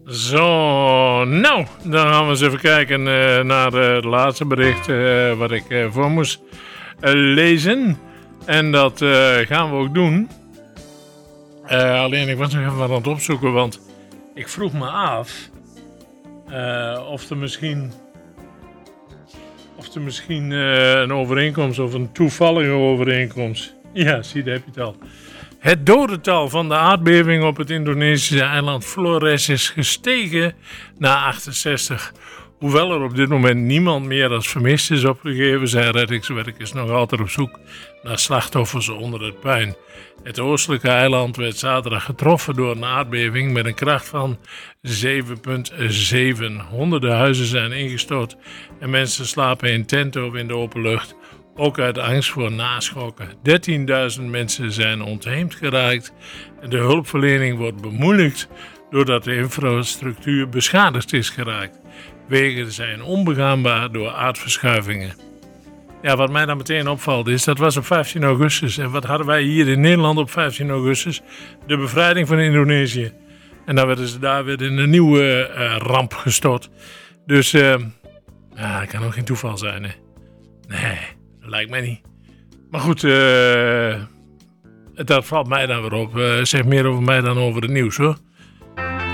Zo, nou, dan gaan we eens even kijken naar het laatste bericht wat ik voor moest lezen. En dat gaan we ook doen. Alleen ik was nog even wat aan het opzoeken, want ik vroeg me af of er misschien een overeenkomst of een toevallige overeenkomst. Ja, zie, daar heb je het al. Het dodental van de aardbeving op het Indonesische eiland Flores is gestegen naar 68. Hoewel er op dit moment niemand meer als vermist is opgegeven, zijn reddingswerkers nog altijd op zoek naar slachtoffers onder het puin. Het oostelijke eiland werd zaterdag getroffen door een aardbeving met een kracht van 7,7. Honderden huizen zijn ingestort en mensen slapen in tenten of in de open lucht. Ook uit angst voor naschokken. 13.000 mensen zijn ontheemd geraakt en de hulpverlening wordt bemoeilijkt doordat de infrastructuur beschadigd is geraakt. Wegen zijn onbegaanbaar door aardverschuivingen. Ja, wat mij dan meteen opvalt is, dat was op 15 augustus. En wat hadden wij hier in Nederland op 15 augustus? De bevrijding van Indonesië. En dan werden ze daar weer in een nieuwe ramp gestort. Dus, dat kan ook geen toeval zijn, hè? Nee, dat lijkt mij niet. Maar goed, dat valt mij dan weer op. Zeg meer over mij dan over het nieuws, hoor.